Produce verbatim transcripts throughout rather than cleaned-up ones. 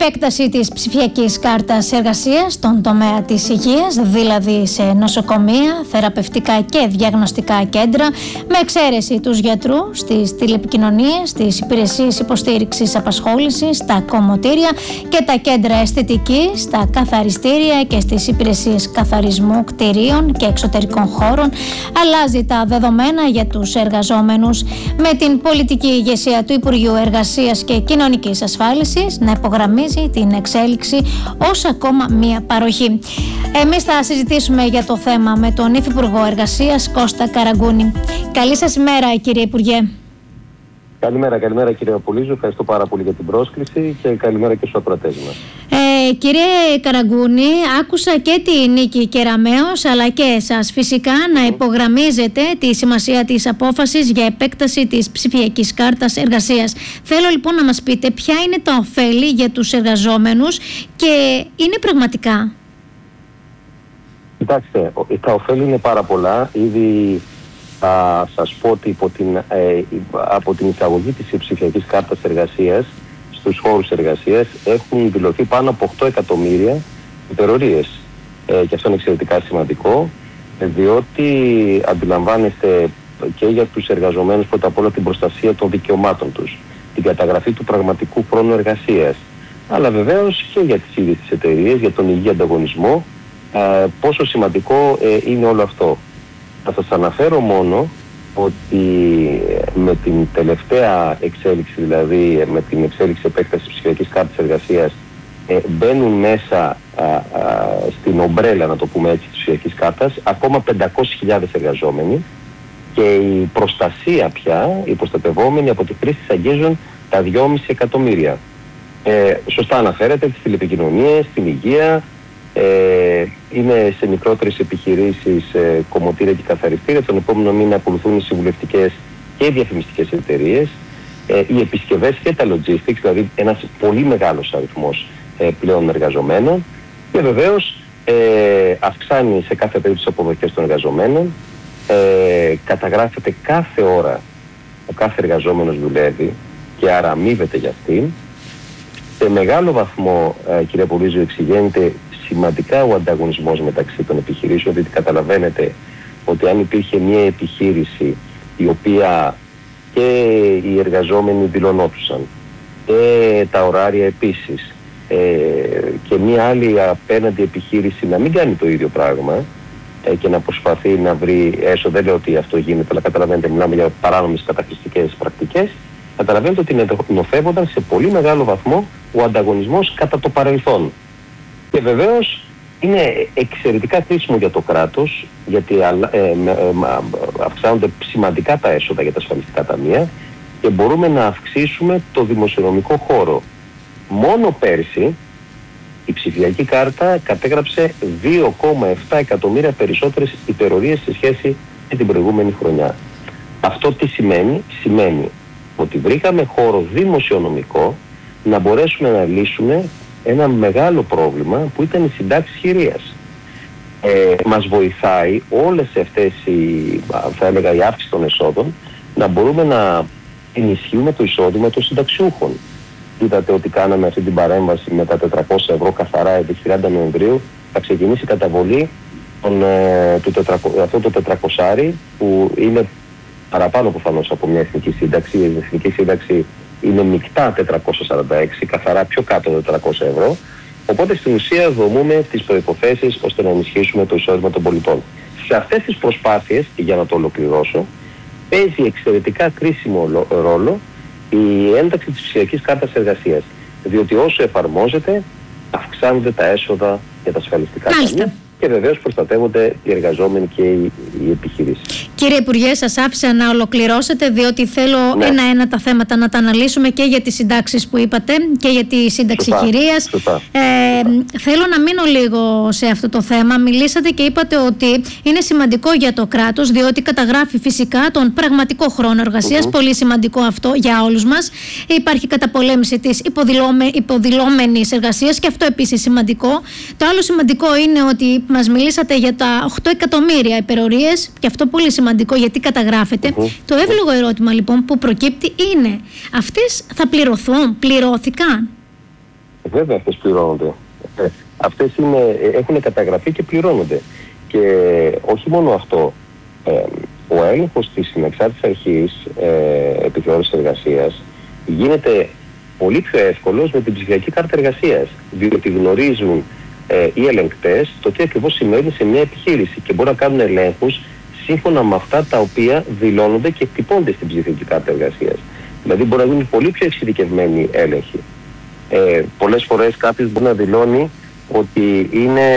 επέκταση της ψηφιακής κάρτας εργασίας στον τομέα της υγείας, δηλαδή σε νοσοκομεία, θεραπευτικά και διαγνωστικά κέντρα, με εξαίρεση τους γιατρούς, στις τηλεπικοινωνίες, στις υπηρεσίες υποστήριξης απασχόλησης, στα κομμωτήρια και τα κέντρα αισθητικής, στα καθαριστήρια και στις υπηρεσίες καθαρισμού κτηρίων και εξωτερικών χώρων. Αλλάζει τα δεδομένα για τους εργαζόμενους, με την πολιτική ηγεσία του Υπουργείου Εργασίας και Κοινωνικής Ασφάλισης να υπογραμμίζει την εξέλιξη ως ακόμα μία παροχή. Εμείς θα συζητήσουμε για το θέμα με τον Υφυπουργό Εργασίας Κώστα Καραγκούνη. Καλή σας ημέρα, κύριε Υπουργέ. Καλημέρα, καλημέρα κύριε Απολύζου. Ευχαριστώ πάρα πολύ για την πρόσκληση και καλημέρα και στους ακροατές μας. Ε, κύριε Καραγκούνη, άκουσα και τη Νίκη Κεραμέως αλλά και εσάς φυσικά να υπογραμμίζετε τη σημασία της απόφασης για επέκταση της ψηφιακής κάρτας εργασίας. Θέλω λοιπόν να μας πείτε ποια είναι τα ωφέλη για τους εργαζόμενους και είναι πραγματικά. Κοιτάξτε, τα ωφέλη είναι πάρα πολλά. Ήδη θα σας πω ότι υπό την, ε, από την εισαγωγή της ψηφιακής κάρτας εργασίας στους χώρους εργασίας έχουν δηλωθεί πάνω από οκτώ εκατομμύρια υπερορίες. Ε, και αυτό είναι εξαιρετικά σημαντικό, διότι αντιλαμβάνεστε και για τους εργαζομένους πρώτα απ' όλα την προστασία των δικαιωμάτων τους, την καταγραφή του πραγματικού χρόνου εργασίας, αλλά βεβαίως και για τις ίδιες τις εταιρείες, για τον υγιή ανταγωνισμό, ε, πόσο σημαντικό ε, είναι όλο αυτό. Θα σας αναφέρω μόνο ότι με την τελευταία εξέλιξη, δηλαδή με την εξέλιξη επέκταση της ψηφιακής κάρτας εργασίας, ε, μπαίνουν μέσα α, α, στην ομπρέλα, να το πούμε έτσι, της ψηφιακής κάρτας, ακόμα πεντακόσιες χιλιάδες εργαζόμενοι και η προστασία πια, οι προστατευόμενοι από τη χρήση αγγίζουν τα δυόμισι εκατομμύρια. Ε, σωστά αναφέρεται στις τηλεπικοινωνίες, στην υγεία, Ε, είναι σε μικρότερες επιχειρήσεις, ε, κομμωτήρια και καθαριστήρια. Τον επόμενο μήνα ακολουθούν οι συμβουλευτικές και οι διαφημιστικές εταιρείες, ε, οι επισκευές και τα logistics, δηλαδή ένας πολύ μεγάλος αριθμός ε, πλέον εργαζομένων, και βεβαίως ε, αυξάνει σε κάθε περίπτωση αποδοχές των εργαζομένων, ε, καταγράφεται κάθε ώρα που κάθε εργαζόμενος δουλεύει και άρα αμείβεται για αυτήν. Σε μεγάλο βαθμό, ε, κύριε Πολύζου, εξηγείται σημαντικά ο ανταγωνισμός μεταξύ των επιχειρήσεων, διότι καταλαβαίνετε ότι αν υπήρχε μια επιχείρηση η οποία και οι εργαζόμενοι δηλωνόντουσαν και τα ωράρια επίσης, ε, και μια άλλη απέναντι επιχείρηση να μην κάνει το ίδιο πράγμα ε, και να προσπαθεί να βρει έσοδα, δεν λέω ότι αυτό γίνεται, αλλά καταλαβαίνετε, μιλάμε για παράνομες καταχρηστικές πρακτικές, καταλαβαίνετε ότι νοθεύονταν σε πολύ μεγάλο βαθμό ο ανταγωνισμός κατά το παρελθόν. Και βεβαίως είναι εξαιρετικά κρίσιμο για το κράτος, γιατί ε, ε, αυξάνονται σημαντικά τα έσοδα για τα ασφαλιστικά ταμεία και μπορούμε να αυξήσουμε το δημοσιονομικό χώρο. Μόνο πέρσι η ψηφιακή κάρτα κατέγραψε δύο κόμμα επτά εκατομμύρια περισσότερες υπερορίες σε σχέση με την προηγούμενη χρονιά. Αυτό τι σημαίνει? Σημαίνει ότι βρήκαμε χώρο δημοσιονομικό να μπορέσουμε να λύσουμε ένα μεγάλο πρόβλημα που ήταν η συντάξη χειρίας. Ε, μας βοηθάει όλες αυτές οι, θα έλεγα, η αύξηση των εσόδων να μπορούμε να ενισχύουμε το εισόδημα των συνταξιούχων. Είδατε ότι κάναμε αυτή την παρέμβαση με τα τετρακόσια ευρώ καθαρά επί τριάντα Νοεμβρίου. Θα ξεκινήσει η καταβολή των, ε, του τετρακόσια, αυτό το τετρακόσια που είναι παραπάνω προφανώς από μια εθνική σύνταξη. Η εθνική σύνταξη είναι μεικτά τετρακόσια σαράντα έξι, καθαρά πιο κάτω από τετρακόσια ευρώ. Οπότε στην ουσία δομούμε τις προϋποθέσεις ώστε να ενισχύσουμε το εισόδημα των πολιτών. Σε αυτές τις προσπάθειες, για να το ολοκληρώσω, παίζει εξαιρετικά κρίσιμο ρόλο η ένταξη της ψηφιακής κάρτας εργασίας. Διότι όσο εφαρμόζεται, αυξάνονται τα έσοδα για τα ασφαλιστικά ταμεία και βεβαίως προστατεύονται οι εργαζόμενοι και οι, οι επιχειρήσεις. Κύριε Υπουργέ, σας άφησα να ολοκληρώσετε, διότι θέλω ναι. ένα-ένα τα θέματα να τα αναλύσουμε και για τις συντάξεις που είπατε και για τη σύνταξη χειρίας. Ε, θέλω να μείνω λίγο σε αυτό το θέμα. Μιλήσατε και είπατε ότι είναι σημαντικό για το κράτος, διότι καταγράφει φυσικά τον πραγματικό χρόνο εργασίας. Mm-hmm. Πολύ σημαντικό αυτό για όλους μας. Υπάρχει καταπολέμηση της υποδηλώμενης εργασίας και αυτό επίσης σημαντικό. Το άλλο σημαντικό είναι ότι μας μιλήσατε για τα οκτώ εκατομμύρια υπερορίες και αυτό πολύ σημαντικό γιατί καταγράφεται. Mm-hmm. Το εύλογο ερώτημα λοιπόν που προκύπτει είναι, αυτές θα πληρωθούν, πληρώθηκαν? Βέβαια αυτές πληρώνονται. Ε, αυτές είναι, έχουν καταγραφεί και πληρώνονται. Και όχι μόνο αυτό, ε, ο έλεγχος της συνεξάρτητης αρχής ε, επιθεώρησης εργασίας γίνεται πολύ πιο εύκολος με την ψηφιακή κάρτα εργασίας, διότι γνωρίζουν ε, οι ελεγκτές το τι ακριβώς σημαίνει σε μια επιχείρηση και μπορούν να κάνουν ελέγχους σύμφωνα με αυτά τα οποία δηλώνονται και εκτυπώνται στην ψηφιακή κάρτα εργασίας. Δηλαδή μπορεί να γίνουν πολύ πιο εξειδικευμένοι έλεγχοι. Ε, πολλές φορές κάποιος μπορεί να δηλώνει ότι, είναι,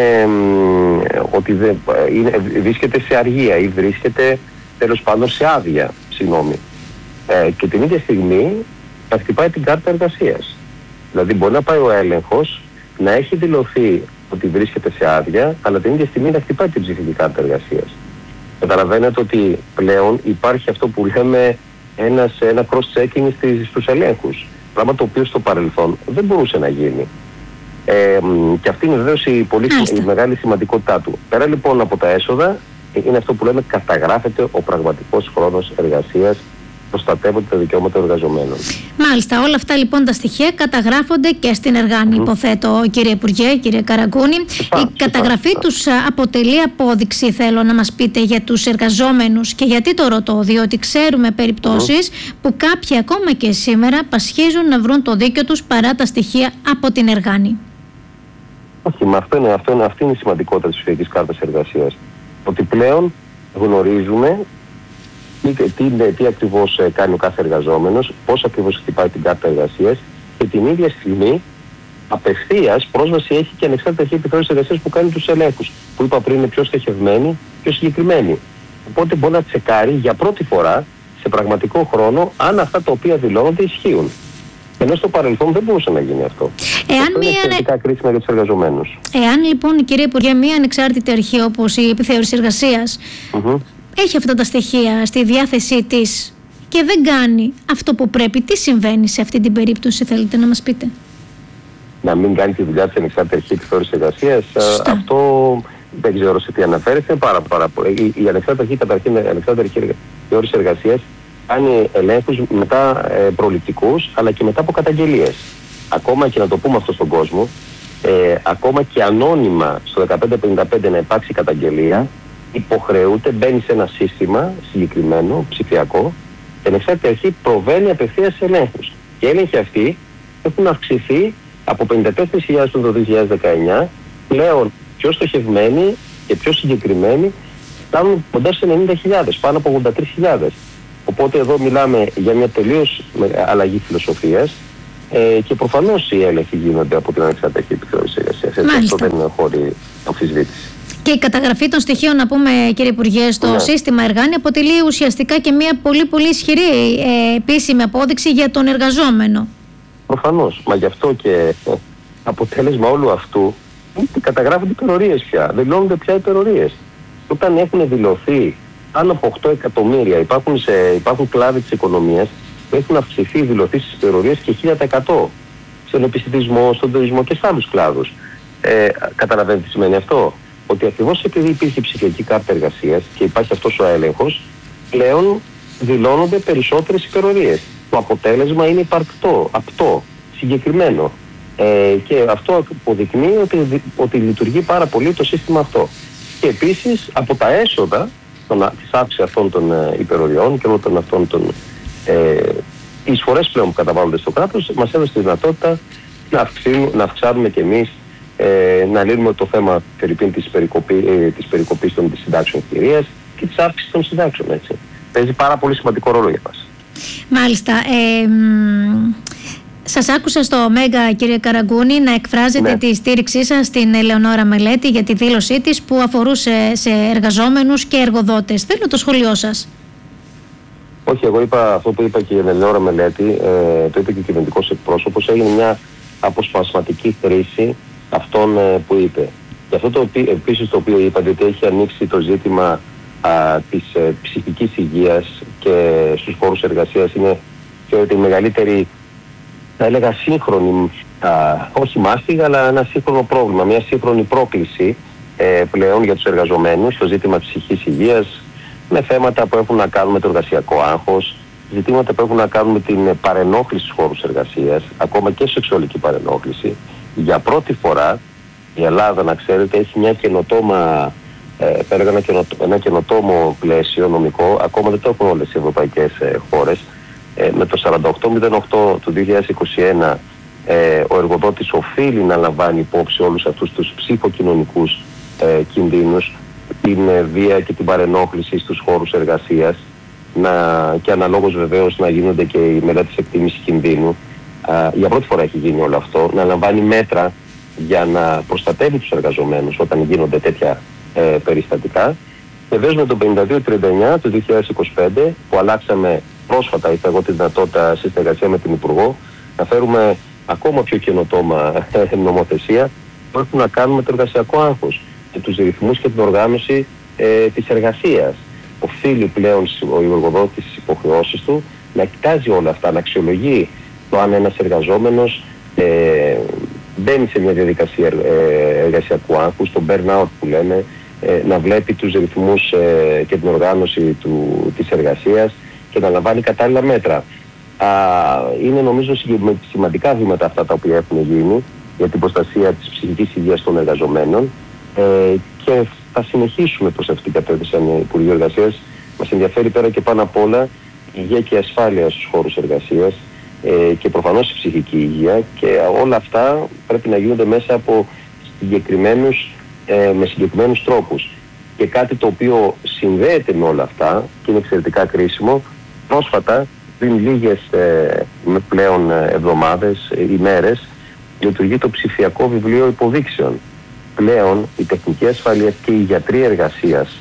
ότι δε, είναι, βρίσκεται σε αργία ή βρίσκεται τέλος πάντων σε άδεια, συγγνώμη. Ε, και την ίδια στιγμή θα χτυπάει την κάρτα εργασίας. Δηλαδή μπορεί να πάει ο έλεγχος να έχει δηλωθεί ότι βρίσκεται σε άδεια, αλλά την ίδια στιγμή να χτυπάει την ψηφιακή κάρτα εργασίας. Καταλαβαίνετε ότι πλέον υπάρχει αυτό που λέμε ένας, ένα cross-checking στους ελέγχους. Πράγμα το οποίο στο παρελθόν δεν μπορούσε να γίνει. Ε, και αυτή είναι βεβαίως η, πολύ, η μεγάλη σημαντικότητά του. Πέρα λοιπόν από τα έσοδα, είναι αυτό που λέμε καταγράφεται ο πραγματικός χρόνος εργασίας, προστατεύονται τα δικαιώματα των εργαζομένων. Μάλιστα, όλα αυτά λοιπόν τα στοιχεία καταγράφονται και στην Εργάνη, mm. υποθέτω, κύριε Υπουργέ, κύριε Καραγκούνη. Υπά, η καταγραφή υπά, τους υπά. αποτελεί απόδειξη, θέλω να μας πείτε, για τους εργαζόμενους. Και γιατί το ρωτώ, διότι ξέρουμε περιπτώσεις mm. που κάποιοι ακόμα και σήμερα πασχίζουν να βρουν το δίκιο τους παρά τα στοιχεία από την Εργάνη. Όχι, μα αυτό είναι, αυτό είναι, αυτή είναι η σημαντικότητα της ψηφιακής κάρτας εργασίας. Ότι πλέον γνωρίζουμε τι, τι, τι ακριβώς κάνει ο κάθε εργαζόμενος, πώς ακριβώς χτυπάει την κάρτα εργασίας και την ίδια στιγμή απευθείας πρόσβαση έχει και ανεξάρτητη αρχή επιθεώρησης εργασίας που κάνει τους ελέγχους, που είπα πριν είναι πιο στοχευμένη, πιο συγκεκριμένη. Οπότε μπορεί να τσεκάρει για πρώτη φορά σε πραγματικό χρόνο αν αυτά τα οποία δηλώνονται ισχύουν. Ενώ στο παρελθόν δεν μπορούσε να γίνει αυτό. Εάν αυτό μία... είναι εξαιρετικά κρίσιμο για τους εργαζομένους. Εάν λοιπόν, κύριε Υπουργέ, μία ανεξάρτητη αρχή όπως η επιθεώρηση εργασίας mm-hmm. έχει αυτά τα στοιχεία στη διάθεσή της και δεν κάνει αυτό που πρέπει, τι συμβαίνει σε αυτή την περίπτωση, θέλετε να μας πείτε? Να μην κάνει τη δουλειά της ανεξάρτητη αρχή επιθεώρησης εργασίας. Αυτό δεν ξέρω σε τι αναφέρεται. Πάρα, πάρα, η, η ανεξάρτητη αρχή, καταρχήν, η ανεξάρτητη αρχή επιθεώρησης εργασίας κάνει ελέγχους μετά ε, προληπτικούς, αλλά και μετά από καταγγελίες. Ακόμα και να το πούμε αυτό στον κόσμο, ε, ακόμα και ανώνυμα στο δεκαπέντε πενήντα πέντε να υπάρξει καταγγελία, υποχρεούται, μπαίνει σε ένα σύστημα συγκεκριμένο, ψηφιακό, και η ανεξάρτητη αρχή προβαίνει απευθείας σε ελέγχους. Και οι έλεγχοι αυτοί έχουν αυξηθεί από πενήντα τέσσερις χιλιάδες το δύο χιλιάδες δεκαεννιά, πλέον πιο στοχευμένοι και πιο συγκεκριμένοι, φτάνουν κοντά σε ενενήντα χιλιάδες, πάνω από ογδόντα τρεις χιλιάδες. Οπότε εδώ μιλάμε για μια τελείως αλλαγή φιλοσοφίας ε, και προφανώς οι έλεγχοι γίνονται από την ανεξάρτητη αρχή επιθεώρησης εργασίας. Αυτό δεν είναι χώρη αμφισβήτηση. Και η καταγραφή των στοιχείων, να πούμε, κύριε Υπουργέ, στο ναι. σύστημα Εργάνη αποτελεί ουσιαστικά και μια πολύ πολύ ισχυρή ε, επίσημη απόδειξη για τον εργαζόμενο. Προφανώς. Μα γι' αυτό και ε, αποτέλεσμα όλου αυτού είναι ότι καταγράφονται υπερορίες πια. Δεν δηλώνονται πια υπερορίες. Όταν έχουν δηλωθεί πάνω από οκτώ εκατομμύρια, υπάρχουν, σε, υπάρχουν κλάδοι της οικονομίας που έχουν αυξηθεί δηλωθεί στις υπερορίες και χίλια τοις εκατό. Στον επιστημισμό, στον τουρισμό και σε άλλους κλάδους. Ε, καταλαβαίνετε τι σημαίνει αυτό? Ότι ακριβώς επειδή υπήρχε ψηφιακή κάρτα εργασίας και υπάρχει αυτός ο έλεγχος, πλέον δηλώνονται περισσότερες υπερορίες. Το αποτέλεσμα είναι υπαρκτό, απτό, συγκεκριμένο. Ε, και αυτό αποδεικνύει ότι, ότι λειτουργεί πάρα πολύ το σύστημα αυτό. Και επίσης από τα έσοδα της αύξησης αυτών των ε, υπεροριών και όλων αυτών των ε, εισφορές πλέον που καταβάλλονται στο κράτος, μας έδωσε τη δυνατότητα να, να αυξάνουμε κι εμείς, ε, να λύνουμε το θέμα της, περικοπή, ε, της περικοπής των συντάξεων κυρίας και της αύξησης των συντάξεων. Έτσι. Παίζει πάρα πολύ σημαντικό ρόλο για μας. Μάλιστα. Ε, σας άκουσα στο Μέγκα, κύριε Καραγκούνη, να εκφράζετε ναι. τη στήριξή σας στην Ελεονόρα Μελέτη για τη δήλωσή της που αφορούσε σε εργαζόμενους και εργοδότες. Θέλω το σχόλιο σας. Όχι, εγώ είπα αυτό που είπα και η Ελεονόρα Μελέτη, ε, το είπε και ο κυβερνητικός εκπρόσωπος, έγινε μια αποσπασματική χρήση αυτών ε, που είπε. Και αυτό το οποίο, επίσης το οποίο είπα, διότι έχει ανοίξει το ζήτημα α, της ε, ψυχικής υγείας και στους χώρους εργασίας, είναι και τη μεγαλύτερη, θα έλεγα, σύγχρονη, α, όχι μάστιγα, αλλά ένα σύγχρονο πρόβλημα, μια σύγχρονη πρόκληση ε, πλέον για τους εργαζομένους στο ζήτημα της ψυχικής υγείας, με θέματα που έχουν να κάνουν με το εργασιακό άγχος, ζητήματα που έχουν να κάνουν με την παρενόχληση στους χώρους εργασίας, ακόμα και σεξουαλική παρενόχληση. Για πρώτη φορά η Ελλάδα, να ξέρετε, έχει μια καινοτόμα, ε, ένα, καινοτό, ένα καινοτόμο πλαίσιο νομικό, ακόμα δεν το έχουν όλες οι ευρωπαϊκές ε, χώρες. Ε, με το σαράντα οκτώ μηδέν οκτώ του δύο χιλιάδες είκοσι ένα ε, ο εργοδότης οφείλει να λαμβάνει υπόψη όλους αυτούς τους ψυχοκοινωνικούς ε, κινδύνους, την ε, βία και την παρενόχληση στους χώρους εργασίας, να, και αναλόγως βεβαίως να γίνονται και οι μελέτες εκτίμησης κινδύνου. Α, για πρώτη φορά έχει γίνει όλο αυτό, να λαμβάνει μέτρα για να προστατεύει τους εργαζομένους όταν γίνονται τέτοια ε, περιστατικά. Βεβαίως με το πενήντα δύο τριάντα εννιά του δύο χιλιάδες είκοσι πέντε που αλλάξαμε πρόσφατα, είχα εγώ τη δυνατότητα σε συνεργασία με την Υπουργό να φέρουμε ακόμα πιο καινοτόμα νομοθεσία που έχουν να κάνουν με το εργασιακό άγχος και τους ρυθμούς και την οργάνωση ε, της εργασίας. Οφείλει πλέον ο εργοδότης στις υποχρεώσεις του να κοιτάζει όλα αυτά, να αξιολογεί το αν ένας εργαζόμενος ε, μπαίνει σε μια διαδικασία ε, εργασιακού άγχους, το burnout που λέμε, ε, να βλέπει τους ρυθμούς ε, και την οργάνωση του, της εργασίας και να λαμβάνει κατάλληλα μέτρα. Α, είναι νομίζω σημαντικά βήματα αυτά τα οποία έχουν γίνει για την προστασία της ψυχικής υγείας των εργαζομένων ε, και θα συνεχίσουμε προς αυτήν την κατεύθυνση σαν Υπουργείο Εργασίας. Μας ενδιαφέρει πέρα και πάνω απ' όλα η υγεία και η ασφάλεια στους χώρους εργασίας ε, και προφανώς η ψυχική υγεία, και όλα αυτά πρέπει να γίνονται μέσα από συγκεκριμένους, ε, με συγκεκριμένους τρόπους. Και κάτι το οποίο συνδέεται με όλα αυτά και είναι εξαιρετικά κρίσιμο, πρόσφατα, πριν λίγες ε, πλέον εβδομάδες, ε, ημέρες, λειτουργεί το ψηφιακό βιβλίο υποδείξεων. Πλέον η τεχνική ασφαλεία και οι γιατροί εργασίας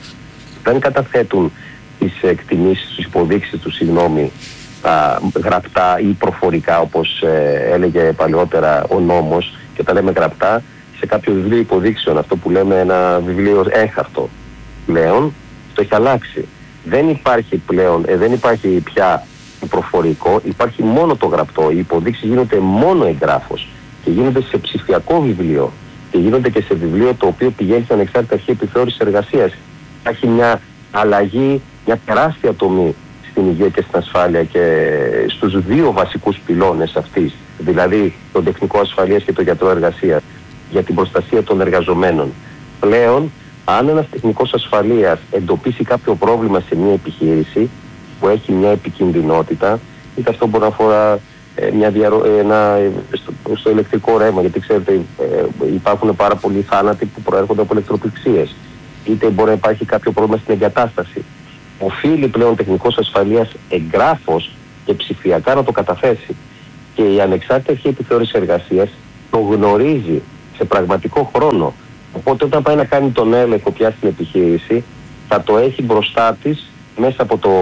δεν καταθέτουν τις εκτιμήσεις, τις υποδείξεις του, συγγνώμη, α, γραπτά ή προφορικά, όπως ε, έλεγε παλαιότερα ο νόμος, και όταν λέμε γραπτά, σε κάποιο βιβλίο υποδείξεων, αυτό που λέμε ένα βιβλίο έγχαρτο. Πλέον το έχει αλλάξει. Δεν υπάρχει πλέον, ε, δεν υπάρχει πια το προφορικό, υπάρχει μόνο το γραπτό. Οι υποδείξεις γίνονται μόνο εγγράφος και γίνονται σε ψηφιακό βιβλίο και γίνονται και σε βιβλίο το οποίο πηγαίνει στην Ανεξάρτητη Αρχή Επιθεώρησης Εργασίας. Υπάρχει μια αλλαγή, μια τεράστια τομή στην υγεία και στην ασφάλεια και στους δύο βασικούς πυλώνες αυτής, δηλαδή τον τεχνικό ασφαλείας και τον γιατρό εργασίας, για την προστασία των εργαζομένων. Πλέον, αν ένας τεχνικός ασφαλείας εντοπίσει κάποιο πρόβλημα σε μια επιχείρηση που έχει μια επικινδυνότητα, είτε αυτό μπορεί να αφορά ε, μια διαρρο... ένα... στο... στο ηλεκτρικό ρεύμα, γιατί ξέρετε ε, υπάρχουν πάρα πολλοί θάνατοι που προέρχονται από ηλεκτροπληξίες, είτε μπορεί να υπάρχει κάποιο πρόβλημα στην εγκατάσταση. Οφείλει πλέον τεχνικός ασφαλείας εγγράφος και ψηφιακά να το καταθέσει. Και η Ανεξάρτητη Αρχή Επιθεώρησης Εργασίας το γνωρίζει σε πραγματικό χρόνο. Οπότε όταν πάει να κάνει τον έλεγχο πια στην επιχείρηση, θα το έχει μπροστά της μέσα από το,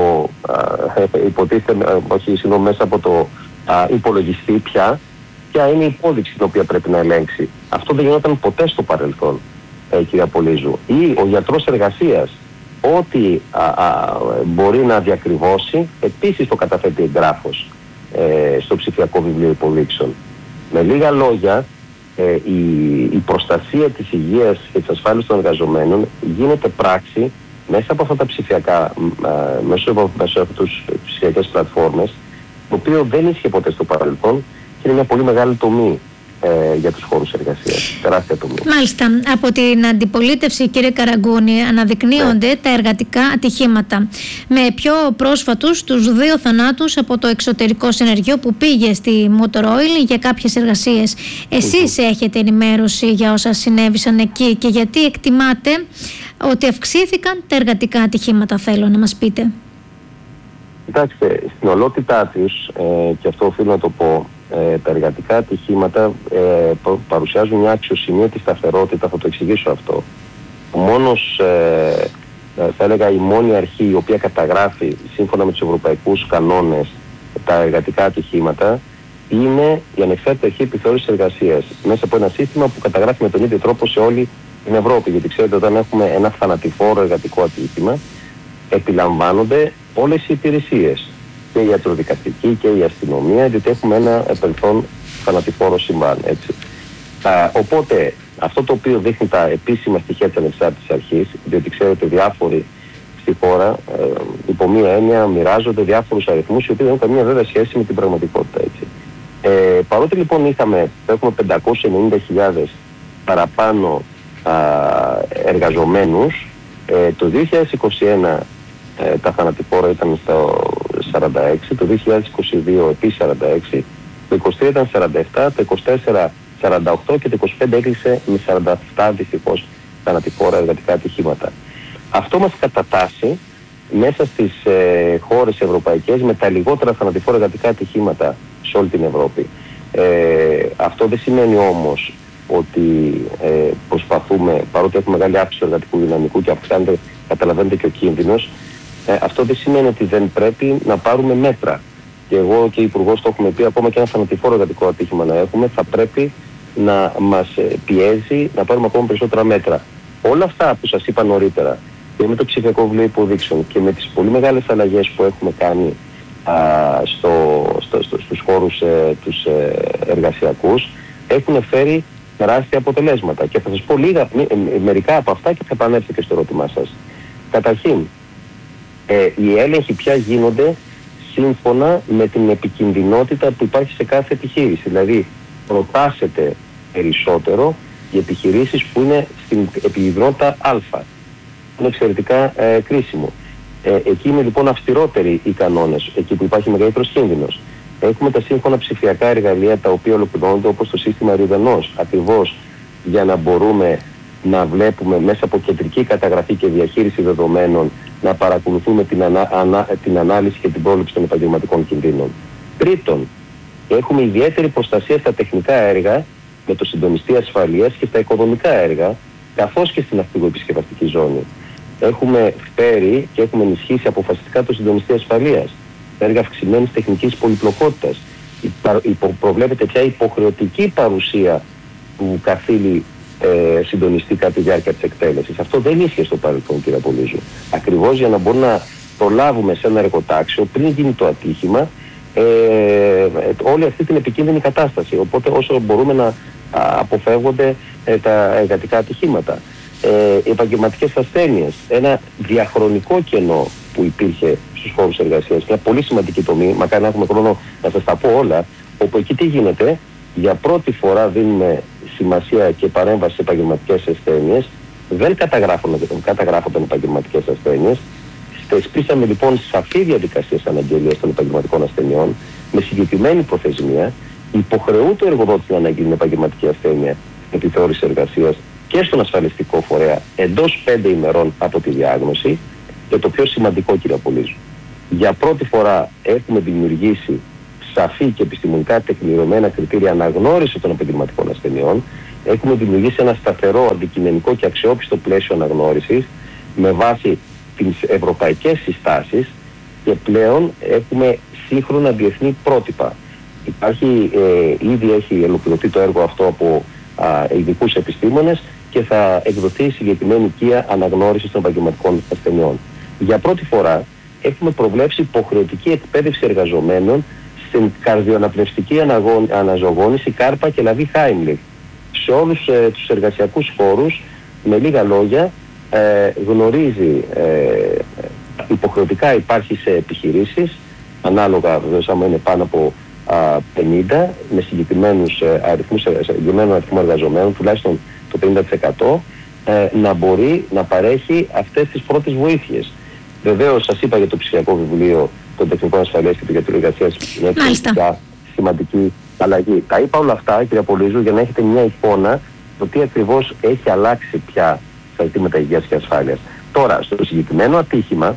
α, υποτίθεται, όχι, συγγνώμη, μέσα από το α, υπολογιστή πια, ποια είναι η υπόδειξη την οποία πρέπει να ελέγξει. Αυτό δεν γινόταν ποτέ στο παρελθόν, ε, κυρία Πολύζου. Ή ο γιατρός εργασίας, ό,τι α, α, μπορεί να διακριβώσει, επίσης το καταθέτει εγγράφος ε, στο ψηφιακό βιβλίο υποδείξεων. Με λίγα λόγια, ε, η, η προστασία της υγείας και της ασφάλειας των εργαζομένων γίνεται πράξη μέσα από αυτά τα ψηφιακά, α, μέσω από, μέσω από τις ψηφιακές πλατφόρμες, το οποίο δεν ίσχυε ποτέ στο παρελθόν και είναι μια πολύ μεγάλη τομή ε, για τους χώρους εργασίας. Τεράστια τομή. Μάλιστα. Από την αντιπολίτευση, κύριε Καραγκούνη, αναδεικνύονται ναι. τα εργατικά ατυχήματα. Με πιο πρόσφατους τους δύο θανάτους από το εξωτερικό συνεργείο που πήγε στη Motor Oil για κάποιες εργασίες. Εσείς mm-hmm. έχετε ενημέρωση για όσα συνέβησαν εκεί και γιατί εκτιμάτε ότι αυξήθηκαν τα εργατικά ατυχήματα, θέλω να μας πείτε. Κοιτάξτε, στην ολότητά τους, ε, και αυτό οφείλω να το πω, ε, τα εργατικά ατυχήματα ε, παρουσιάζουν μια αξιοσημείωτη σταθερότητα, θα το εξηγήσω αυτό. Ο μόνος, ε, θα έλεγα η μόνη αρχή η οποία καταγράφει σύμφωνα με τους ευρωπαϊκούς κανόνες τα εργατικά ατυχήματα είναι η Ανεξάρτητη Αρχή Επιθεώρησης Εργασίας, μέσα από ένα σύστημα που καταγράφει με τον ίδιο τρόπο σε όλη την Ευρώπη. Γιατί ξέρετε, όταν έχουμε ένα θανατηφόρο εργατικό ατύχημα, επιλαμβάνονται όλες οι υπηρεσίες, και η ιατροδικαστική και η αστυνομία, διότι έχουμε ένα επελθόν θανατηφόρο συμβάν, έτσι. Α, οπότε, αυτό το οποίο δείχνει τα επίσημα στοιχεία της Ανεξάρτητης Αρχής, διότι ξέρετε διάφοροι στη χώρα, ε, υπό μία έννοια, μοιράζονται διάφορους αριθμούς, οι οποίοι δεν έχουν καμία βέβαια σχέση με την πραγματικότητα, έτσι. Ε, παρότι λοιπόν είχαμε, έχουμε πεντακόσιες ενενήντα χιλιάδες παραπάνω α, εργαζομένους, ε, το δύο χιλιάδες είκοσι ένα ε, τα θανατηφόρα ήταν στο σαράντα έξι, το δύο χιλιάδες είκοσι δύο επίσης σαράντα έξι, το είκοσι τρία ήταν σαράντα επτά, το είκοσι τέσσερα σαράντα οκτώ και το είκοσι πέντε έκλεισε με σαράντα επτά δυστυχώς θανατηφόρα εργατικά ατυχήματα. Αυτό μας κατατάσσει μέσα στις ε, χώρες ευρωπαϊκές με τα λιγότερα θανατηφόρα εργατικά ατυχήματα σε όλη την Ευρώπη. Ε, αυτό δεν σημαίνει όμως ότι ε, προσπαθούμε, παρότι έχουμε μεγάλη αύξηση του εργατικού δυναμικού και αυξάνεται, καταλαβαίνετε, και ο κίνδυνος, ε, αυτό δεν σημαίνει ότι δεν πρέπει να πάρουμε μέτρα. Και εγώ και ο Υπουργός το έχουμε πει, ακόμα και ένα θανατηφόρο εργατικό ατύχημα να έχουμε, θα πρέπει να μας πιέζει να πάρουμε ακόμα περισσότερα μέτρα. Όλα αυτά που σας είπα νωρίτερα, και με το ψηφιακό βιβλίο υποδείξεων και με τις πολύ μεγάλες αλλαγές που έχουμε κάνει α, στο, στο, στο, στους χώρους ε, τους ε, εργασιακούς, έχουν φέρει τεράστια αποτελέσματα. Και θα σας πω λίγα, μ, ε, μερικά από αυτά και θα επανέλθω και στο ερώτημά σας. Καταρχήν, ε, οι έλεγχοι πια γίνονται σύμφωνα με την επικινδυνότητα που υπάρχει σε κάθε επιχείρηση. Δηλαδή, προτάσσεται περισσότερο οι επιχειρήσεις που είναι στην επικινδυνότητα Α. Είναι εξαιρετικά ε, κρίσιμο. Ε, εκεί είναι λοιπόν αυστηρότεροι οι κανόνες, εκεί που υπάρχει μεγαλύτερος κίνδυνος. Έχουμε τα σύγχρονα ψηφιακά εργαλεία τα οποία ολοκληρώνονται, όπως το σύστημα Ριδανός, ακριβώς για να μπορούμε να βλέπουμε μέσα από κεντρική καταγραφή και διαχείριση δεδομένων να παρακολουθούμε την, ανα, ανα, την ανάλυση και την πρόληψη των επαγγελματικών κινδύνων. Τρίτον, έχουμε ιδιαίτερη προστασία στα τεχνικά έργα με το συντονιστή ασφαλείας και στα οικοδομικά έργα, καθώς και στην ναυπηγοεπισκευαστική ζώνη. Έχουμε φέρει και έχουμε ενισχύσει αποφασιστικά το συντονιστή ασφαλείας. Έργα αυξημένης τεχνικής πολυπλοκότητας. Υπο, προβλέπεται πια υποχρεωτική παρουσία του καθήλη ε, συντονιστή κατά τη διάρκεια της εκτέλεσης. Αυτό δεν ίσχυε στο παρελθόν, κύριε Απολύζου. Ακριβώς για να μπορούμε να προλάβουμε σε ένα εργοτάξιο πριν γίνει το ατύχημα ε, όλη αυτή την επικίνδυνη κατάσταση. Οπότε όσο μπορούμε να αποφεύγονται ε, τα εργατικά ατυχήματα. Ε, οι επαγγελματικές ασθένειες, ένα διαχρονικό κενό που υπήρχε στους χώρους εργασίας, μια πολύ σημαντική τομή, μακάρι να έχουμε χρόνο να σας τα πω όλα, όπου εκεί τι γίνεται, για πρώτη φορά δίνουμε σημασία και παρέμβαση σε επαγγελματικές ασθένειες, δεν καταγράφονταν επαγγελματικές ασθένειες, θεσπίσαμε λοιπόν σαφή διαδικασίες αναγγελίας των επαγγελματικών ασθενειών, με συγκεκριμένη προθεσμία, υποχρεούται ο εργοδότης να αναγγείλει την επαγγελματική ασθένεια επιθεώρηση εργασίας και στον ασφαλιστικό φορέα εντός πέντε ημερών από τη διάγνωση. Και το πιο σημαντικό, κύριε Απολύζου, για πρώτη φορά έχουμε δημιουργήσει σαφή και επιστημονικά τεκμηριωμένα κριτήρια αναγνώριση των επαγγελματικών ασθενειών. Έχουμε δημιουργήσει ένα σταθερό, αντικειμενικό και αξιόπιστο πλαίσιο αναγνώρισης με βάση τις ευρωπαϊκές συστάσεις και πλέον έχουμε σύγχρονα διεθνή πρότυπα. Υπάρχει, ε, ήδη έχει ελοκληρωθεί το έργο αυτό από α, ειδικούς επιστήμονες και θα εκδοθεί συγκεκριμένη οικία αναγνώρισης των επαγγελματικών ασθενειών. Για πρώτη φορά έχουμε προβλέψει υποχρεωτική εκπαίδευση εργαζομένων στην καρδιοαναπνευστική αναζωογόνηση, κάρπα και λαβή Χάιμλιχ σε όλους ε, τους εργασιακούς χώρους. Με λίγα λόγια, ε, γνωρίζει, ε, υποχρεωτικά υπάρχει σε επιχειρήσεις, ανάλογα βεβαίως άμα είναι πάνω από α, πενήντα, με συγκεκριμένους ε, αριθμούς, συγκεκριμένο αριθμό εργαζομένων, τουλάχιστον το πενήντα τοις εκατό, ε, να μπορεί να παρέχει αυτές τις πρώτες βοήθειες. Βεβαίως, σας είπα για το ψηφιακό βιβλίο των τεχνικών ασφαλείας και του γιατρού εργασίας, είναι εξαιρετικά σημαντική αλλαγή. Τα είπα όλα αυτά, κύριε Απολύζου, για να έχετε μια εικόνα το τι ακριβώς έχει αλλάξει πια στα ζητήματα υγείας και ασφάλειας. Τώρα, στο συγκεκριμένο ατύχημα,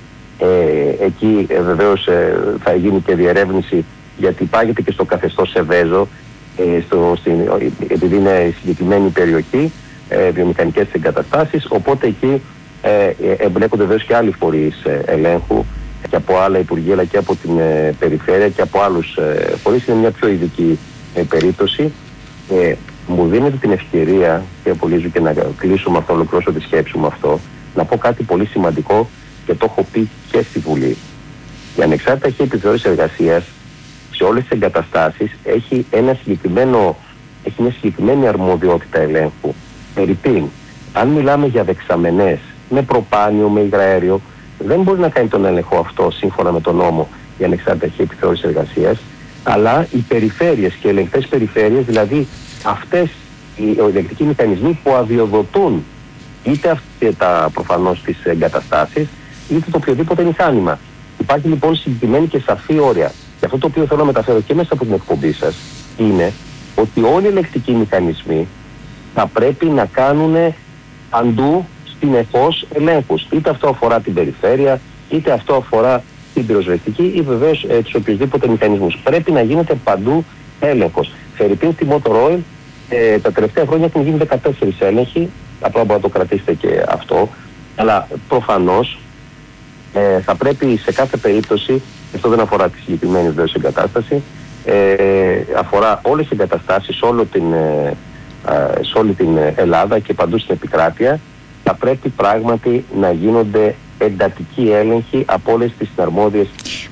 ε, εκεί ε, βεβαίως ε, θα γίνει και διερεύνηση, γιατί πάγεται και στο καθεστώς Σεβέζο, ε, στο, στην, επειδή είναι συγκεκριμένη περιοχή, ε, βιομηχανικές εγκαταστάσεις, οπότε εκεί ε, εμπλέκονται βέβαια και άλλοι φορείς ε, ελέγχου και από άλλα υπουργεία, αλλά και από την ε, περιφέρεια και από άλλους ε, φορείς. Είναι μια πιο ειδική ε, περίπτωση. Ε, μου δίνετε την ευκαιρία, και Απολύζου, και να κλείσω με αυτό, ολοκληρώσω τη σκέψη μου αυτό, να πω κάτι πολύ σημαντικό και το έχω πει και στη Βουλή. Η ανεξάρτητα αρχή επιθεώρησης εργασίας σε όλες τις εγκαταστάσεις έχει, ένα συγκεκριμένο, έχει μια συγκεκριμένη αρμοδιότητα ελέγχου. Περιπίν, αν μιλάμε για δεξαμενές με προπάνιο, με υγραέριο, δεν μπορεί να κάνει τον έλεγχο αυτό σύμφωνα με τον νόμο η ανεξάρτητη αρχή επιθεώρησης εργασίας. αλλά οι περιφέρειες και οι ελεγκτές περιφέρειες, δηλαδή αυτές οι ελεγκτικοί μηχανισμοί που αδειοδοτούν είτε αυτές τα προφανώς τις εγκαταστάσεις, είτε το οποιοδήποτε μηχάνημα. Υπάρχει λοιπόν συγκεκριμένη και σαφή όρια. Και αυτό το οποίο θέλω να μεταφέρω και μέσα από την εκπομπή σας είναι ότι όλοι οι ελεγκτικοί μηχανισμοί θα πρέπει να κάνουν παντού συνεχώς ελέγχους. Είτε αυτό αφορά την περιφέρεια, είτε αυτό αφορά την πυροσβεστική ή βεβαίως ε, τους οποιοδήποτε μηχανισμούς. Πρέπει να γίνεται παντού έλεγχος. Φερρυπίν στη Motor Oil, ε, τα τελευταία χρόνια έχουν γίνει δεκατέσσερις έλεγχοι, απλά μπορείτε να το κρατήσετε και αυτό, αλλά προφανώς ε, θα πρέπει σε κάθε περίπτωση, αυτό δεν αφορά τη συγκεκριμένη βέβαια εγκατάσταση, ε, αφορά όλες τις εγκαταστάσεις, όλο την, ε, ε, σε όλη την Ελλάδα και παντού στην επικράτεια, θα πρέπει πράγματι να γίνονται εντατικοί έλεγχοι από όλες τις συναρμόδιες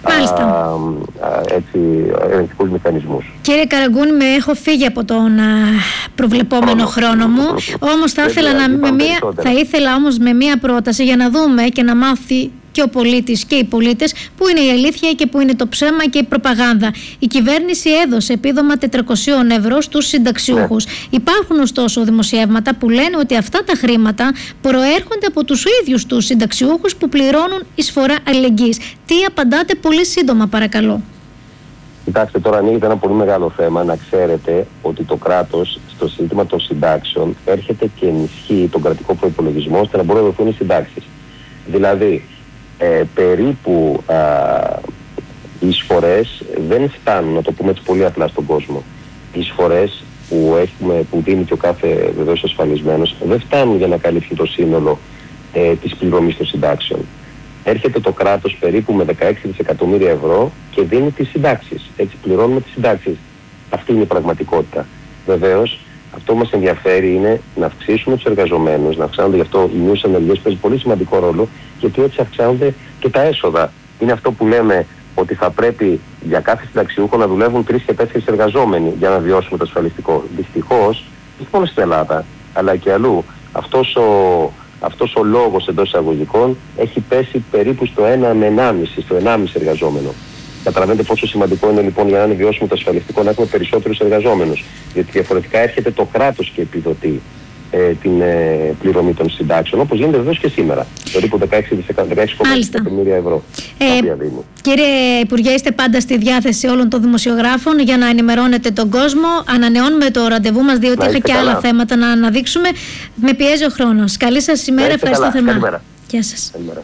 ελεγκτικούς μηχανισμούς. Κύριε Καραγκούνη, με έχω φύγει από τον α, προβλεπόμενο χρόνο, χρόνο μου, όμως θα ήθελα, να, με μία, θα ήθελα όμως με μία πρόταση για να δούμε και να μάθει και ο πολίτης και οι πολίτες πού είναι η αλήθεια και πού είναι το ψέμα και η προπαγάνδα. Η κυβέρνηση έδωσε επίδομα τετρακόσια ευρώ στους συνταξιούχους. Ναι. Υπάρχουν ωστόσο δημοσιεύματα που λένε ότι αυτά τα χρήματα προέρχονται από τους ίδιους τους συνταξιούχους που πληρώνουν εισφορά αλληλεγγύης. Τι απαντάτε πολύ σύντομα, παρακαλώ? Κοιτάξτε, τώρα ανοίγεται ένα πολύ μεγάλο θέμα. Να ξέρετε ότι το κράτος στο σύστημα των συντάξεων έρχεται και ενισχύει τον κρατικό προϋπολογισμό ώστε να μπορούν να δοθούν οι συντάξεις. Δηλαδή, Ε, περίπου α, οι εισφορές δεν φτάνουν, να το πούμε έτσι πολύ απλά στον κόσμο. Οι εισφορές που, έχουμε, που δίνει και ο κάθε βεβαίως ασφαλισμένος δεν φτάνουν για να καλύψουν το σύνολο ε, της πληρωμής των συντάξεων. Έρχεται το κράτος περίπου με δεκαέξι δισεκατομμύρια ευρώ και δίνει τις συντάξεις. Έτσι πληρώνουμε τις συντάξεις. Αυτή είναι η πραγματικότητα. Βεβαίως, αυτό που μας ενδιαφέρει είναι να αυξήσουμε τους εργαζομένους, να αυξάνονται, γι' αυτό οι νέες ανεργίες παίζουν πολύ σημαντικό ρόλο, γιατί έτσι αυξάνονται και τα έσοδα. Είναι αυτό που λέμε ότι θα πρέπει για κάθε συνταξιούχο να δουλεύουν τρεις και τέσσερις εργαζόμενοι για να βιώσουμε το ασφαλιστικό. Δυστυχώς, όχι μόνο στην Ελλάδα, αλλά και αλλού, αυτός ο, αυτός ο λόγος εντός εισαγωγικών έχει πέσει περίπου στο ένα με ενάμιση, στο ενάμιση εργαζόμενο. Καταλαβαίνετε πόσο σημαντικό είναι λοιπόν για να είναι βιώσιμο το ασφαλιστικό να έχουμε περισσότερους εργαζόμενους. Γιατί διαφορετικά έρχεται το κράτος και επιδοτεί ε, την ε, πληρωμή των συντάξεων, όπως γίνεται βεβαίως και σήμερα. Περίπου δεκαέξι κόμμα έξι εκατομμύρια ευρώ. Ε, κύριε Υπουργέ, είστε πάντα στη διάθεση όλων των δημοσιογράφων για να ενημερώνετε τον κόσμο. Ανανεώνουμε το ραντεβού μας, διότι είχα και καλά. άλλα θέματα να αναδείξουμε. Με πιέζει ο χρόνος. Καλή σας ημέρα, ευχαριστώ θερμά. Γεια σας. Καλημέρα.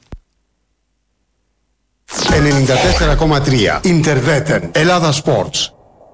ενενήντα τέσσερα κόμμα τρία Interveten Ελλάδα Sports.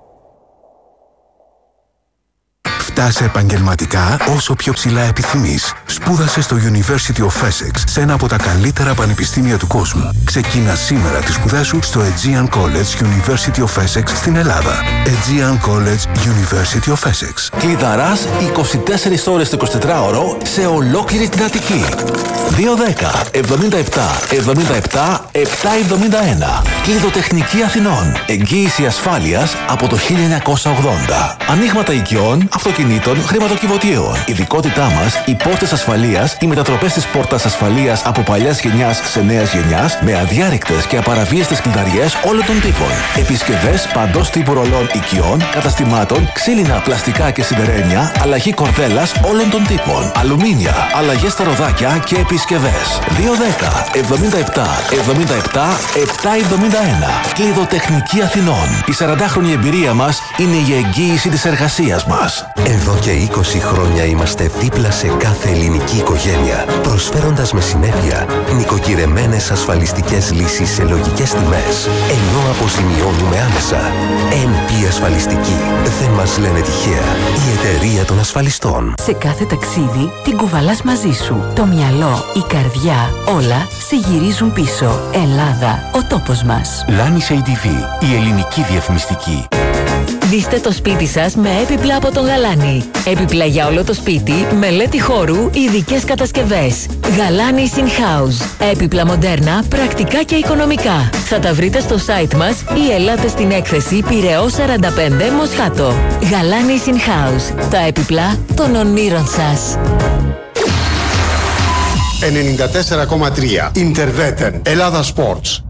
Φτάσε επαγγελματικά όσο πιο ψηλά επιθυμείς. Σπούδασε στο University of Essex, σε ένα από τα καλύτερα πανεπιστήμια του κόσμου. Ξεκίνα σήμερα τις σπουδές σου στο Aegean College University of Essex στην Ελλάδα. Aegean College University of Essex. Κλειδαράς είκοσι τέσσερις ώρες το εικοσιτετράωρο σε ολόκληρη την Αττική. δύο δέκα εβδομήντα επτά εβδομήντα επτά επτακόσια εβδομήντα ένα. Κλειδοτεχνική Αθηνών. Εγγύηση ασφάλειας από το χίλια εννιακόσια ογδόντα. Ανοίγματα οικειών, αυτοκινήτων, χρηματοκιβωτίων. Ειδικότητά μας, οι πόρτες ασφαλείας, οι μετατροπές της πόρτας ασφαλείας από παλιάς γενιάς σε νέας γενιάς, με αδιάρρηκτες και απαραβίαστες κλειδαριές όλων των τύπων. Επισκευές παντός τύπου ρολών οικειών, καταστημάτων, ξύλινα, πλαστικά και σιδερένια, αλλαγή κορδέλας όλων των τύπων. Αλουμίνια, αλλαγές στα ροδάκια και επισκευές. δύο δέκα εβδομήντα επτά εβδομήντα επτά επτακόσια εβδομήντα ένα. Κλειδοτεχνική Αθηνών. Η σαραντάχρονη εμπειρία μας είναι η εγγύηση της εργασίας μας. Εδώ και είκοσι χρόνια είμαστε δίπλα σε κάθε ελληνική οικογένεια, προσφέροντας με συνέπεια νοικοκυρεμένες ασφαλιστικές λύσεις σε λογικές τιμές, ενώ αποζημιώνουμε άμεσα. εν πι Ασφαλιστική. Δεν μας λένε τυχαία. Η εταιρεία των ασφαλιστών. Σε κάθε ταξίδι την κουβαλάς μαζί σου. Το μυαλό, η καρδιά, όλα σε γυρίζουν πίσω. Ελλάδα, ο τόπος μας. Λάνις έι ντι βι, η ελληνική διαφημιστική. Δείστε το σπίτι σας με έπιπλα από τον Γαλάνη. Έπιπλα για όλο το σπίτι, μελέτη χώρου, ειδικές κατασκευές. Γαλάνης In-House. Έπιπλα μοντέρνα, πρακτικά και οικονομικά. Θα τα βρείτε στο site μας ή ελάτε στην έκθεση Πειραιώς σαράντα πέντε Μοσχάτο. Γαλάνης In-House. Τα έπιπλα των ονείρων σας. ενενήντα τέσσερα κόμμα τρία Interveten Ελλάδα Sports.